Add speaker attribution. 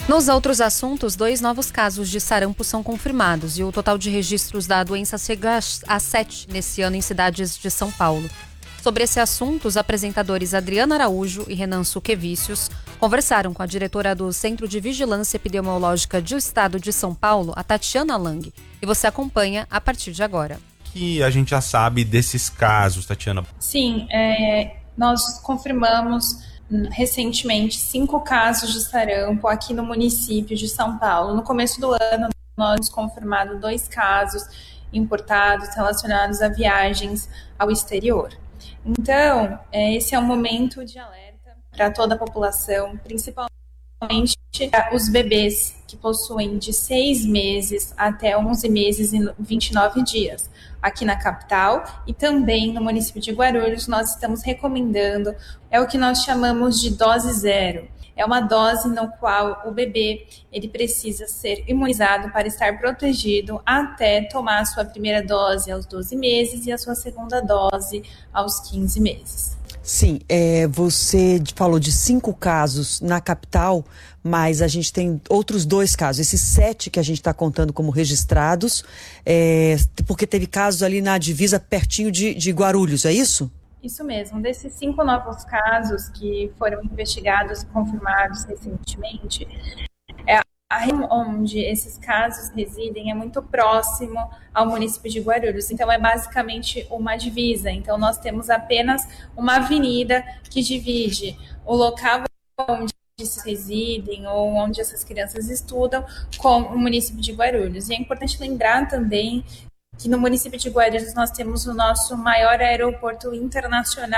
Speaker 1: Nos outros assuntos, 2 novos casos de sarampo são confirmados e o total de registros da doença chega a 7 nesse ano em cidades de São Paulo. Sobre esse assunto, os apresentadores Adriana Araújo e Renan Suquevicius conversaram com a diretora do Centro de Vigilância Epidemiológica do Estado de São Paulo, a Tatiana Lang, e você acompanha a partir de agora.
Speaker 2: Que a gente já sabe desses casos, Tatiana?
Speaker 3: Sim, nós confirmamos recentemente 5 casos de sarampo aqui no município de São Paulo. No começo do ano, nós temos confirmado 2 casos importados relacionados a viagens ao exterior. Então, esse é um momento de alerta para toda a população, principalmente os bebês que possuem de 6 meses até 11 meses e 29 dias. Aqui na capital e também no município de Guarulhos, nós estamos recomendando, o que nós chamamos de dose zero. É uma dose no qual o bebê ele precisa ser imunizado para estar protegido até tomar a sua primeira dose aos 12 meses e a sua segunda dose aos 15 meses.
Speaker 4: Sim, você falou de 5 casos na capital, mas a gente tem outros 2 casos. Esses 7 que a gente está contando como registrados, porque teve casos ali na divisa pertinho de Guarulhos, é isso?
Speaker 3: Isso mesmo. Desses 5 novos casos que foram investigados e confirmados recentemente, a região onde esses casos residem é muito próximo ao município de Guarulhos. Então, é basicamente uma divisa. Então, nós temos apenas uma avenida que divide o local onde residem ou onde essas crianças estudam com o município de Guarulhos. E é importante lembrar também que no município de Guarulhos nós temos o nosso maior aeroporto internacional